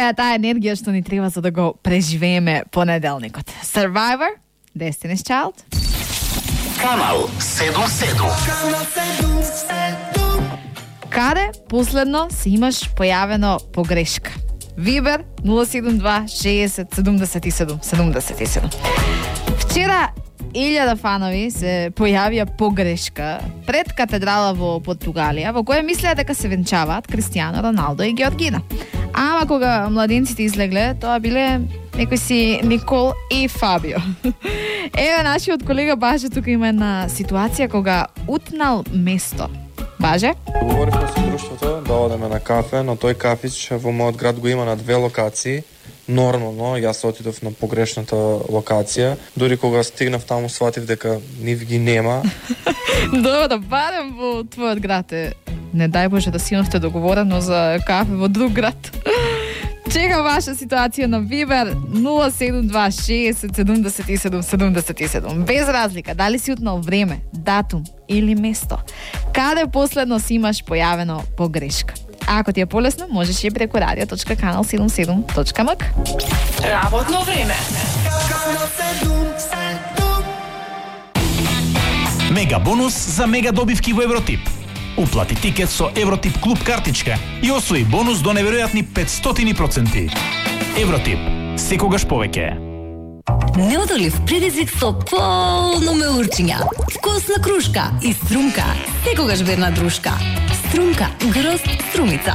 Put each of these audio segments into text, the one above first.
е таа енергија што ни треба за да го преживееме понеделникот. Survivor, Destiny's Child. Канал 77. Каде последно си имаш појавено погрешка? Вибер 072 60 77 77. Вчера 1000 фанови се појавија погрешка пред катедрала во Португалија, во која мислеа дека се венчаваат Кристијано Роналдо и Георгина. Ама кога младенците излегле, тоа биле некои си Никол и Фабио. Еве, нашиот колега Баже тука има една ситуација кога утнал место. Баже? Говорихме со друштвото да одеме на кафе, но тој кафич во мојот град го има на 2 локации. Нормално, јас отидов на погрешната локација. Дури кога стигнав таму, сватив дека нив ги нема. Добро, да барем во твојот град е. Не дај Боже да си имавте договорено за кафе во друг град. Чека ваша ситуација на Вибер 072 60 77 77. Без разлика дали си утнал време, датум или место. Каде последно си имаш појавено погрешка? Ако ти е полесно, можеш и преку radio.kanal77.mk. Работно време. Мега бонус за мега добивки во Евротип. Уплати тикет со Евротип клуб картичка и освои бонус до неверојатни 500%. Евротип. Секогаш повеќе. Неодолив предизвик со полно меурчиња, вкусна крушка и струмка. Секогаш верна дружка. Струмка, грозд струмица.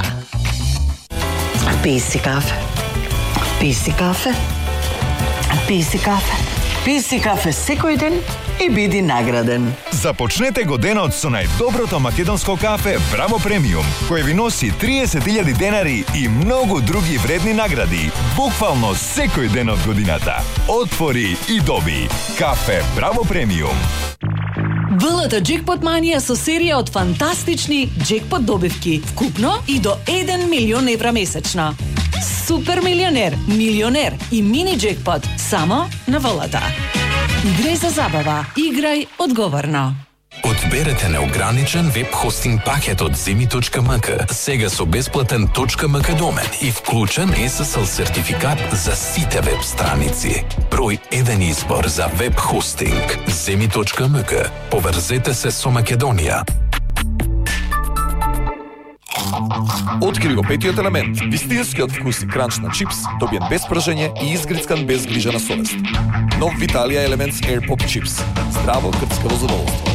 Пи си кафе. Пи си кафе. Пи си кафе. Пи си кафе секој ден и биди награден. Започнете го денот со најдоброто македонско кафе Браво Премиум, кој ви носи 30.000 денари и многу други вредни награди, буквално секој ден од годината. Отвори и доби кафе Браво Премиум. ВЛТ Джекпот Манија со серија од фантастични джекпот добивки, вкупно и до 1 милион евра месечно. Супер милионер, милионер и мини джекпот само на ВЛТ. Играј за забава, играј одговорно. Одберете неограничен веб-хостинг пакет од Zemi.mk, сега со бесплатен .mk домен и вклучен SSL сертификат за сите веб страници. Број 1 избор за веб-хостинг. Zemi.mk. Поврзете се со Македонија. Откри го петиот елемент, вистинскиот вкус и кранч на чипс, добиен без пржење и изгрицкан без грижа на совест. Нов Виталија Елементс Airpop Chips. Здраво крцкаво задоволство.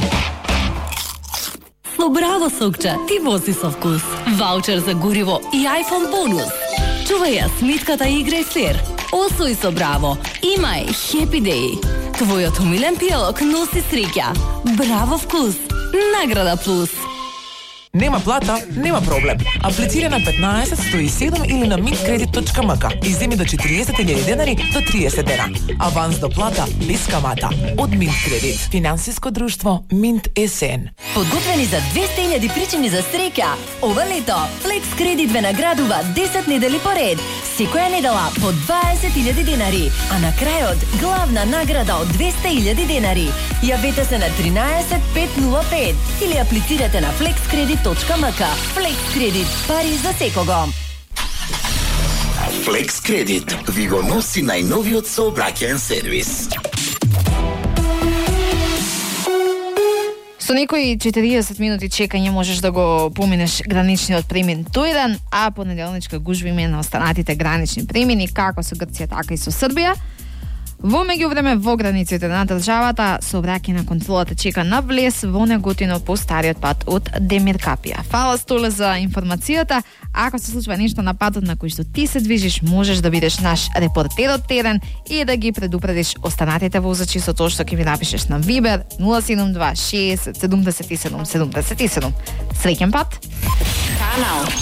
Со Браво сокче, ти вози со вкус. Ваучер за гориво и iPhone бонус. Чувај ја смитката и играј флер. Освои со Браво. Имај Happy Day. Твојот умилен пијалок носи среќа. Браво вкус. Награда плюс. Нема плата, нема проблем. Аплицира на 15 107 или на mintkredit.mk и земи до 40.000 денари до 30 дена. Аванс до плата без камата. Од Mint Кредит. Финансиско друштво Mint СН. Подготвени за 200.000 причини за среќа. Ова лето Flex Кредит ве наградува 10 недели поред. Секоја недела по 20.000 денари, а на крајот главна награда од 200.000 денари. Јавете се на 13505 или аплицирате на flexcredit.mk. Flex Кредит, пари за секого. Flex Кредит ви го носи најновиот сообраќаен сервис. Со некои 40 минути чекање можеш да го поминеш граничниот премин тој ден, а понеделничка гужва има на останатите гранични премини како со Грција, така и со Србија. Во меѓувреме во границите на државата сообраќајна контролата чека на влез во Неготино по стариот пат од Демиркапија. Фала Столе за информацијата. Ако се случува нешто на патот на кој што ти се движиш, можеш да бидеш наш репортер од терен и да ги предупредиш останатите возачи со тоа што ќе ви напишеш на Вибер 072 60 77 77. Среќен пат. Канал